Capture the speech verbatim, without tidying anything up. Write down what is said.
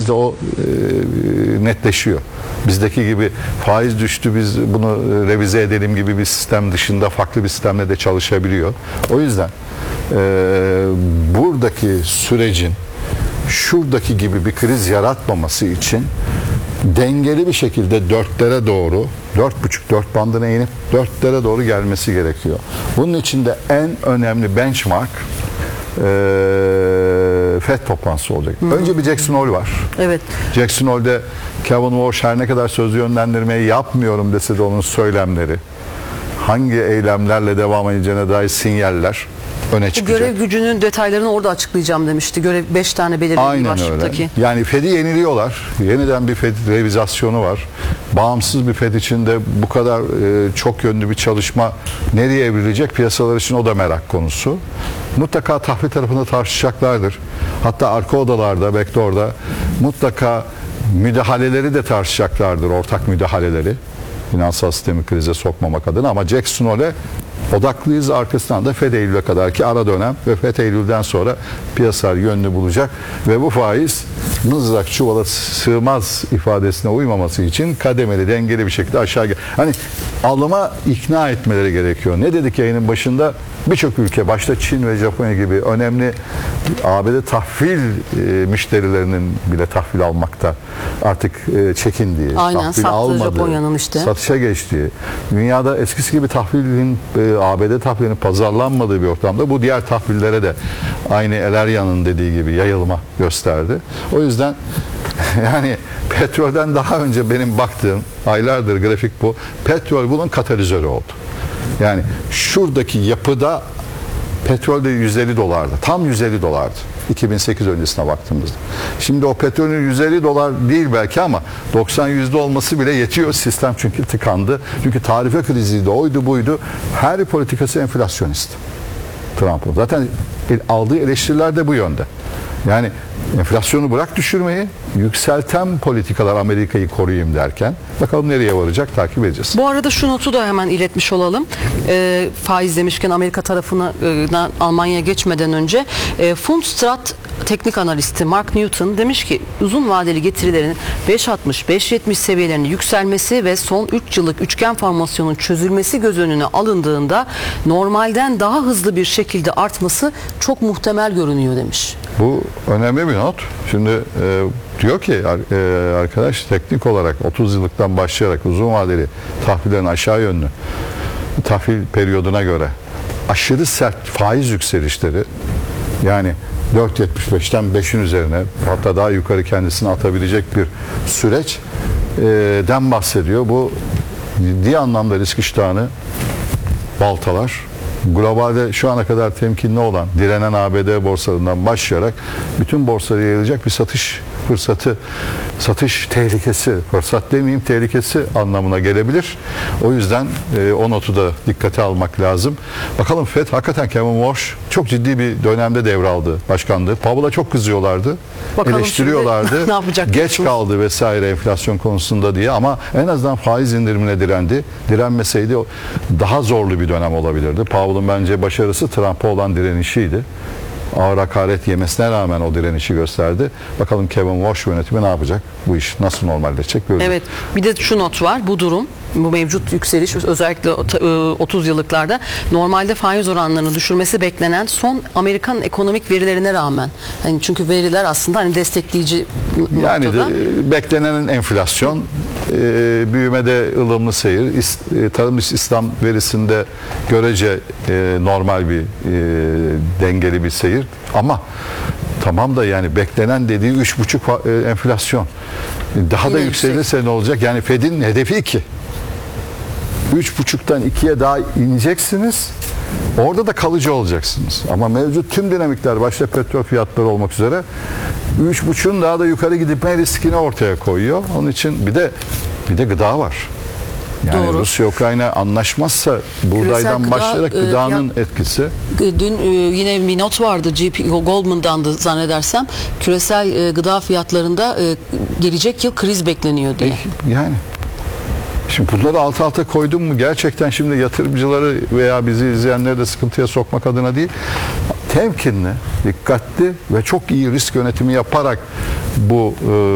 faizle o e, netleşiyor. Bizdeki gibi faiz düştü biz bunu revize edelim gibi bir sistem dışında farklı bir sistemle de çalışabiliyor. O yüzden e, buradaki sürecin şuradaki gibi bir kriz yaratmaması için dengeli bir şekilde dörtlere doğru, dört buçuk dört bandına inip dörtlere doğru gelmesi gerekiyor. Bunun için de en önemli benchmark e, FED toplantısı olacak. Hı. Önce bir Jackson Hole var. Evet. Jackson Hole'de Kevin Walsh her ne kadar sözlü yönlendirmeyi yapmıyorum dese de onun söylemleri, hangi eylemlerle devam edeceğine dair sinyaller öne çıkacak. Görev gücünün detaylarını orada açıklayacağım demişti. Görev beş tane belirli Aynen başlıktaki. öyle. Yani Fed'i yeniliyorlar. Yeniden bir Fed revizasyonu var. Bağımsız bir Fed içinde bu kadar e, çok yönlü bir çalışma nereye evrilecek? Piyasalar için o da merak konusu. Mutlaka tahvil tarafında tartışacaklardır. Hatta arka odalarda, belki orada mutlaka müdahaleleri de tartışacaklardır. Ortak müdahaleleri. Finansal sistemi krize sokmamak adına, ama Jackson Hole odaklıyız. Arkasından da Fed Eylül'e kadar ki ara dönem ve Fed Eylül'den sonra piyasalar yönünü bulacak ve bu faiz mızrak çuvala sığmaz ifadesine uymaması için kademeli, dengeli bir şekilde aşağı gel. Hani alıma ikna etmeleri gerekiyor. Ne dedik yayının başında? Birçok ülke, başta Çin ve Japonya gibi önemli A B D tahvil e, müşterilerinin bile tahvil almakta artık e, çekindiği, aynen, tahvil sattığı almadığı, Japonya'nın işte satışa geçtiği, dünyada eskisi gibi tahvilin, e, A B D tahvilinin pazarlanmadığı bir ortamda bu diğer tahvillere de aynı Elarya'nın dediği gibi yayılma gösterdi. O yüzden yani petrolden daha önce benim baktığım, aylardır grafik bu, petrol bunun katalizörü oldu. Yani şuradaki yapıda petrol de yüz elli dolardı. Tam yüz elli dolardı. iki bin sekiz öncesine baktığımızda. Şimdi o petrolün yüz elli dolar değil belki ama doksan yüzde olması bile yetiyor. Sistem çünkü tıkandı. Çünkü tarife kriziydi, oydu buydu. Her politikası enflasyonist. Trump'ın. Zaten aldığı eleştiriler de bu yönde. Yani enflasyonu bırak düşürmeyi, yükselten politikalar Amerika'yı koruyayım derken bakalım nereye varacak, takip edeceğiz. Bu arada şu notu da hemen iletmiş olalım. E, faiz demişken Amerika tarafına e, Almanya'ya geçmeden önce e, Fundstrat teknik analisti Mark Newton demiş ki uzun vadeli getirilerin beş altmış beş yetmiş seviyelerinin yükselmesi ve son üç yıllık üçgen formasyonun çözülmesi göz önüne alındığında normalden daha hızlı bir şekilde artması çok muhtemel görünüyor demiş. Bu önemli bir not. Şimdi e, diyor ki e, arkadaş teknik olarak otuz yıllıktan başlayarak uzun vadeli tahvillerin aşağı yönlü tahvil periyoduna göre aşırı sert faiz yükselişleri, yani dört yetmiş beşten beşin üzerine hatta daha yukarı kendisini atabilecek bir süreçten bahsediyor. Bu ciddi anlamda risk iştahını baltalar. Globalde şu ana kadar temkinli olan, direnen A B D borsalarından başlayarak bütün borsaya yayılacak bir satış fırsatı, satış tehlikesi, fırsat demeyeyim tehlikesi anlamına gelebilir. O yüzden e, o notu da dikkate almak lazım. Bakalım Fed hakikaten Kevin Walsh çok ciddi bir dönemde devraldı başkanlığı. Powell'a çok kızıyorlardı. Bakalım eleştiriyorlardı. Ne yapacak? Geç kaldı vesaire enflasyon konusunda diye, ama en azından faiz indirimine direndi. Direnmeseydi daha zorlu bir dönem olabilirdi. Powell'ın bence başarısı Trump'a olan direnişiydi. Ağır hakaret yemesine rağmen o direnişi gösterdi. Bakalım Kevin Walsh yönetimi ne yapacak? Bu iş nasıl normalleşecek? Göreceğiz. Evet. Bir de şu not var. Bu durum, bu mevcut yükseliş özellikle otuz yıllıklarda normalde faiz oranlarını düşürmesi beklenen son Amerikan ekonomik verilerine rağmen. Yani çünkü veriler aslında hani destekleyici yani noktada. de, beklenenin enflasyon, e, büyümede ılımlı seyir, is, e, tarım İslam verisinde görece e, normal bir e, dengeli bir seyir, ama tamam da yani beklenen dediği üç buçuk e, enflasyon. Daha Yine da yükselirse ne olacak? Yani Fed'in hedefi iki. üç buçuktan ikiye daha ineceksiniz. Orada da kalıcı olacaksınız. Ama mevcut tüm dinamikler, başta petrol fiyatları olmak üzere, üç buçuğun daha da yukarı gitme riskini ortaya koyuyor. Onun için bir de bir de gıda var. Yani Doğru. Rusya-Ukrayna anlaşmazsa buğdaydan gıda, başlayarak e, gıdanın ya, etkisi. Dün e, yine bir not vardı, J P Goldman'dandı zannedersem. Küresel e, gıda fiyatlarında e, gelecek yıl kriz bekleniyor diye. E, yani şimdi bunları alt alta koydum mu gerçekten şimdi yatırımcıları veya bizi izleyenleri de sıkıntıya sokmak adına değil, temkinli, dikkatli ve çok iyi risk yönetimi yaparak bu e,